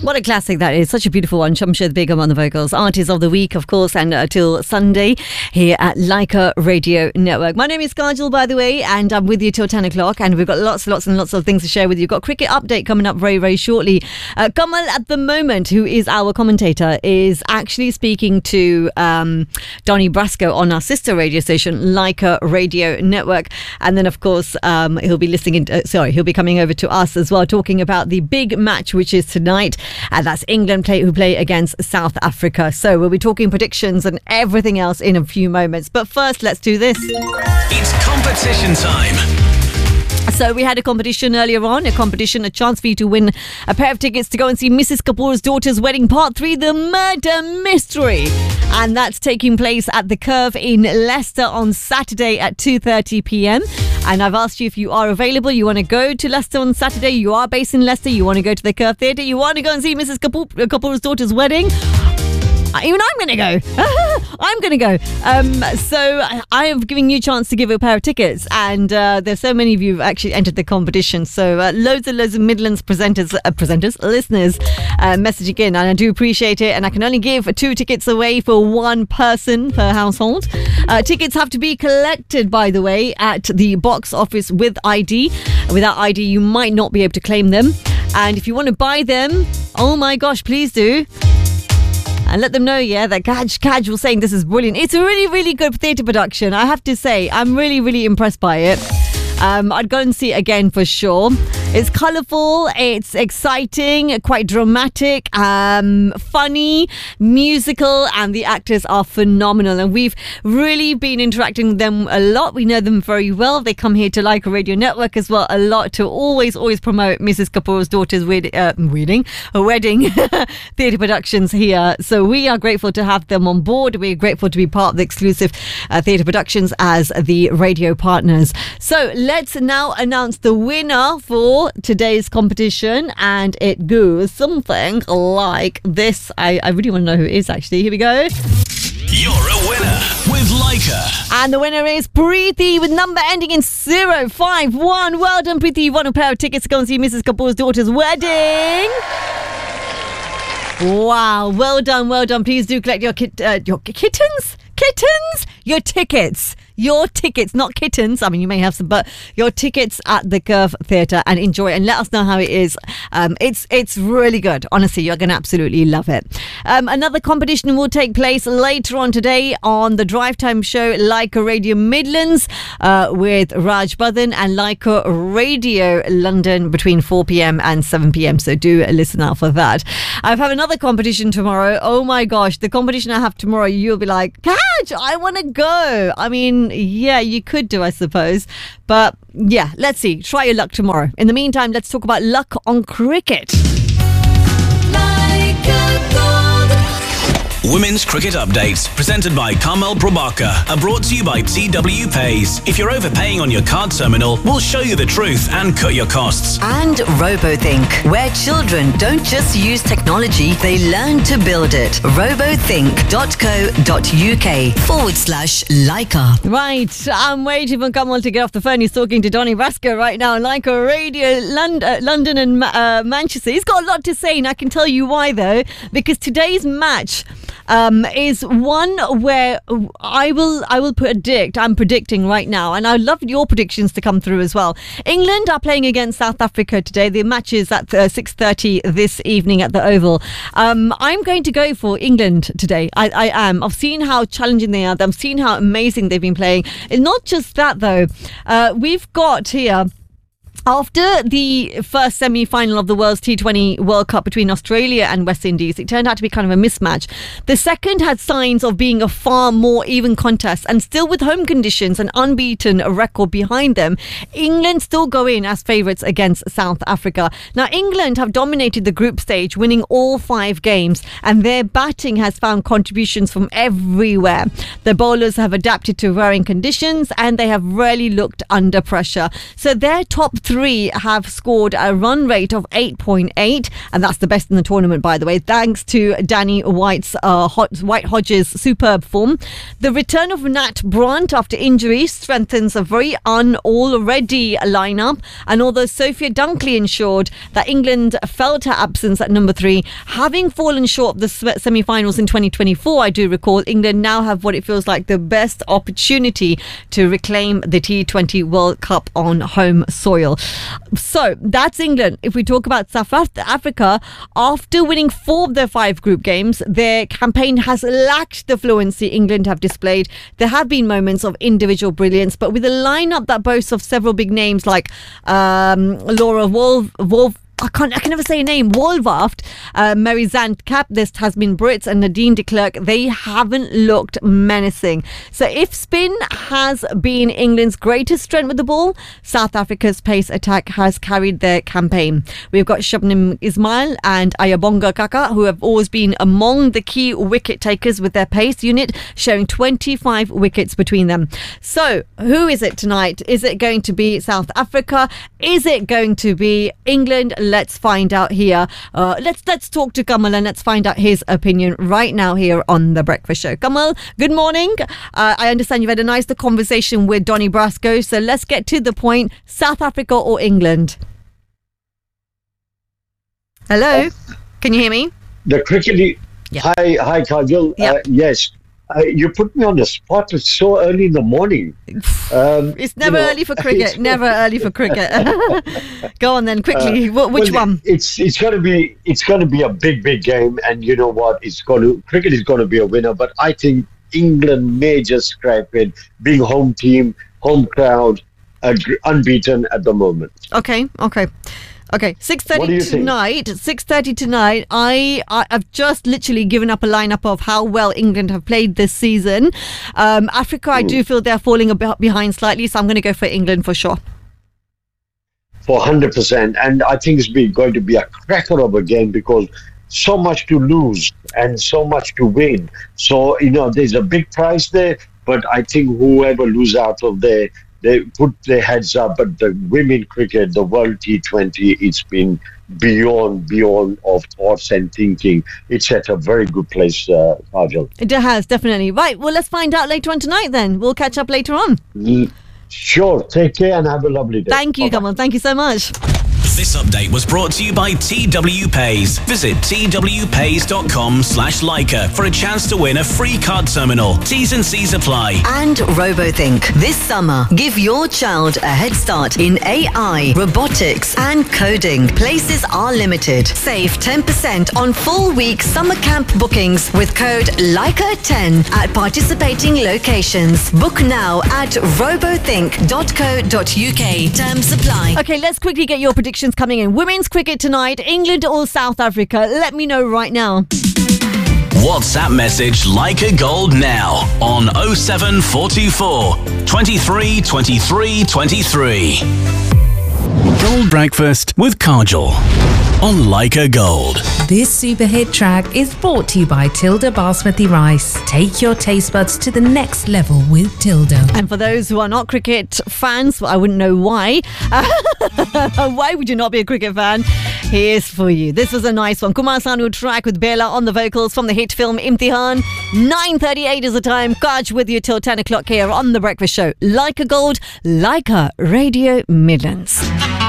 What a classic that is. Such a beautiful one. Shamshed Begum on the vocals. Artist of the week, of course, and till Sunday here at Leica Radio Network. My name is Kajal, by the way, and I'm with you till 10 o'clock. And we've got lots of things to share with you. We've got cricket update coming up very, very shortly. Kamal, at the moment, who is our commentator, is actually speaking to Donny Brasco on our sister radio station, Leica Radio Network. And then, of course, he'll be he'll be coming over to us as well, talking about the big match, which is tonight. And that's England who play against South Africa. So we'll be talking predictions and everything else in a few moments. But first, let's do this. It's competition time. So we had a competition earlier on, a chance for you to win a pair of tickets to go and see Mrs. Kapoor's Daughter's Wedding Part 3, The Murder Mystery. And that's taking place at The Curve in Leicester on Saturday at 2:30 p.m. And I've asked you if you are available, you want to go to Leicester on Saturday, you are based in Leicester, you want to go to the Curve Theatre, you want to go and see Mrs. Kapoor's Daughter's Wedding. Even I'm going to go. I'm going to go. So I am giving you a chance to give a pair of tickets. And there's so many of you who've actually entered the competition. So loads of Midlands listeners messaging in. And I do appreciate it. And I can only give 2 tickets away for one person per household. Tickets have to be collected, by the way, at the box office with ID. Without ID, you might not be able to claim them. And if you want to buy them, oh my gosh, please do. And let them know, that Kaj was saying this is brilliant. It's a really, really good theatre production. I have to say, I'm really, really impressed by it. I'd go and see it again for sure. It's colourful, it's exciting, quite dramatic, funny, musical, and the actors are phenomenal. And we've really been interacting with them a lot. We know them very well. They come here to Leica Radio Network as well a lot to always promote Mrs. Kapoor's Daughter's wedding theatre productions here. So we are grateful to have them on board. We're grateful to be part of the exclusive theatre productions as the radio partners. So let's now announce the winner for today's competition, and it goes something like this. I really want to know who it is, actually. Here we go. You're a winner with Leica. And the winner is Preeti with number ending in 051. Well done, Preeti. You won a pair of tickets to go and see Mrs. Kapoor's Daughter's Wedding. Wow, well done. Please do collect your kittens? Your tickets, not kittens. I mean, you may have some, but your tickets at the Curve Theatre, and enjoy it and let us know how it is. It's really good. Honestly, you're going to absolutely love it. Another competition will take place later on today on the Drive Time show, Leica Radio Midlands, with Raj Badhan, and Leica Radio London between 4 p.m. and 7 p.m. So do listen out for that. I have another competition tomorrow. Oh my gosh, the competition I have tomorrow, you'll be like, Kaj, I want to go. I mean, yeah, you could do, I suppose. But yeah, let's see. Try your luck tomorrow. In the meantime, let's talk about luck on cricket. Women's Cricket Updates, presented by Kamal Prabhakar, are brought to you by TW Pays. If you're overpaying on your card terminal, we'll show you the truth and cut your costs. And RoboThink, where children don't just use technology, they learn to build it. robothink.co.uk/Leica. Right, I'm waiting for Kamal to get off the phone. He's talking to Donny Brasco right now on Leica Radio London and Manchester. He's got a lot to say, and I can tell you why, though, because today's match is one where I'm predicting right now, and I'd love your predictions to come through as well. England are playing against South Africa today. The match is at 6:30 this evening at the Oval. I'm going to go for England today. I am. I've seen how challenging they are. I've seen how amazing they've been playing. It's not just that, though. We've got here, after the first semi-final of the World's T20 World Cup between Australia and West Indies, it turned out to be kind of a mismatch. The second had signs of being a far more even contest, and still with home conditions and unbeaten record behind them, England still go in as favourites against South Africa. Now, England have dominated the group stage, winning all 5 games, and their batting has found contributions from everywhere. The bowlers have adapted to varying conditions, and they have rarely looked under pressure. So their top three have scored a run rate of 8.8, and that's the best in the tournament, by the way, thanks to Danny White Hodges' superb form. The return of Nat Brandt after injury strengthens a very already lineup, and although Sophia Dunkley ensured that England felt her absence at number 3, having fallen short of the semi-finals in 2024, I do recall, England now have what it feels like the best opportunity to reclaim the T20 World Cup on home soil. So that's England. If we talk about South Africa, after winning 4 of their 5 group games, their campaign has lacked the fluency England have displayed. There have been moments of individual brilliance, but with a lineup that boasts of several big names like Laura Wolf, I can never say a name, Wolvaft, Mary Zandkap, this has been Brits, and Nadine de Klerk, they haven't looked menacing. So if spin has been England's greatest strength with the ball, South Africa's pace attack has carried their campaign. We've got Shabnim Ismail and Ayabonga Kaka, who have always been among the key wicket takers with their pace unit, sharing 25 wickets between them. So who is it tonight? Is it going to be South Africa? Is it going to be England? Let's find out here. Let's talk to Kamal and let's find out his opinion right now here on The Breakfast Show. Kamal, good morning. I understand you've had a nice conversation with Donny Brasco, so let's get to the point. South Africa or England? Hello? Can you hear me? The cricket... Yeah. Hi, Kajal. Yeah. Yes. You put me on the spot. It's so early in the morning. It's never early for cricket. Never early for cricket. Go on then, quickly. Which one? It's going to be a big game, and you know what? Cricket is going to be a winner. But I think England may just scrape it. Being home team, home crowd, unbeaten at the moment. Okay. 6:30 tonight. 6:30 tonight. I've just literally given up a lineup of how well England have played this season. Africa, I do feel they're falling a bit behind slightly, so I'm going to go for England for sure. For 100%, and I think it's going to be a cracker of a game because so much to lose and so much to win. So there's a big prize there, but I think whoever loses out of there, they put their heads up. But the women cricket, the World T20, it's been beyond of thoughts and thinking. It's at a very good place, Kajal. It has, definitely. Right, well, let's find out later on tonight then. We'll catch up later on. Sure. Take care and have a lovely day. Thank you, Kamal. Thank you so much. This update was brought to you by TW Pays. Visit twpays.com/Leica for a chance to win a free card terminal. T's and C's apply. And RoboThink. This summer, give your child a head start in AI, robotics and coding. Places are limited. Save 10% on full week summer camp bookings with code Leica10 at participating locations. Book now at robothink.co.uk. Terms apply. Okay, let's quickly get your predictions coming in. Women's cricket tonight, England or South Africa? Let me know right now. WhatsApp message Leica Gold now on 07424 23 23 23. Gold Breakfast with Kajal on Leica Gold. This super hit track is brought to you by Tilda Basmati Rice. Take your taste buds to the next level with Tilda. And for those who are not cricket fans, I wouldn't know why. Why would you not be a cricket fan? Here's for you. This was a nice one. Kumar Sanu track with Bela on the vocals from the hit film Imtihan. 9:38 is the time. Kaj with you till 10 o'clock here on The Breakfast Show. Leica Gold, Leica Radio Midlands.